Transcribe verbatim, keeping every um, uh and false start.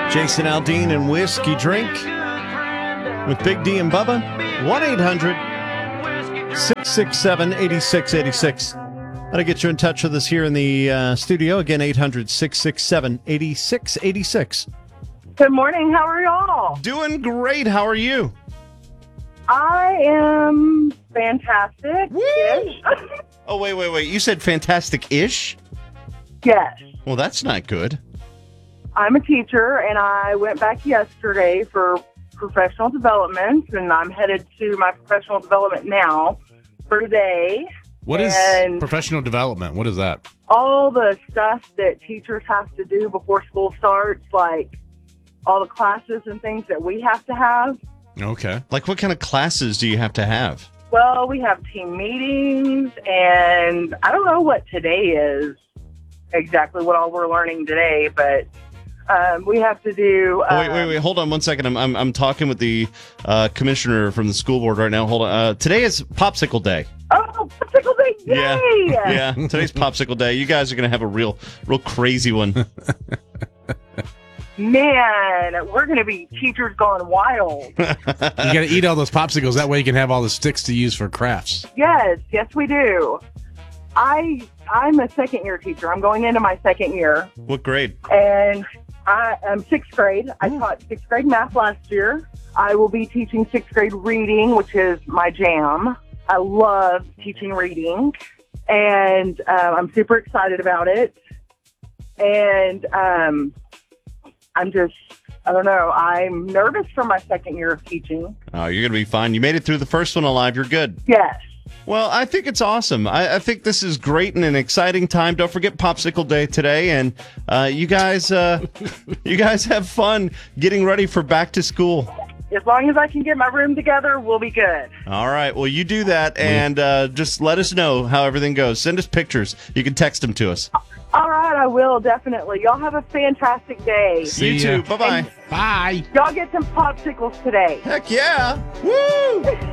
Jason Aldean and Whiskey Drink with Big D and Bubba. one eight hundred six six seven eight six eight six. How to get you in touch with us here in the uh, studio. Again, eight hundred six six seven eight six eight six. Good morning. How are y'all? Doing great. How are you? I am fantastic. Woo! Oh, wait, wait, wait. You said fantastic-ish? Yes. Well, that's not good. I'm a teacher, and I went back yesterday for professional development, and I'm headed to my professional development now for today. What is And professional development? What is that? all the stuff that teachers have to do before school starts, like all the classes and things that we have to have. Okay. Like, what kind of classes do you have to have? Well, we have team meetings, and I don't know what today is, exactly what all we're learning today, but um, we have to do... Oh, wait, wait, um, wait. Hold on one second. I'm I'm, I'm talking with the uh, commissioner from the school board right now. Hold on. Uh, today is Popsicle Day. Oh, Popsicle Day! Yay! Yeah, yeah. Today's Popsicle Day. You guys are going to have a real, real crazy one. Man, we're going to be teachers gone wild. You got to eat all those popsicles. That way you can have all the sticks to use for crafts. Yes, yes, we do. I, I'm a second-year teacher. I'm going into my second year, What grade? and I am sixth grade. I taught sixth grade math last year. I will be teaching sixth grade reading, which is my jam. I love teaching reading, and uh, I'm super excited about it. And um, I'm just, I don't know, I'm nervous for my second year of teaching. Oh, you're going to be fine. You made it through the first one alive. You're good. Yes. Well, I think it's awesome. I, I think this is great and an exciting time. Don't forget Popsicle Day today, and uh, you guys, uh, you guys have fun getting ready for back to school. As long as I can get my room together, we'll be good. All right. Well, you do that, and uh, just let us know how everything goes. Send us pictures. You can text them to us. All right, I will, definitely. Y'all have a fantastic day. See you too. ya. Bye bye. Bye. Y'all get some popsicles today. Heck yeah! Woo!